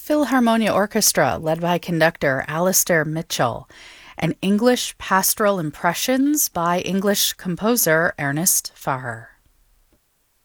Philharmonia Orchestra, led by conductor Alistair Mitchell, and English Pastoral Impressions by English composer Ernest Farrer.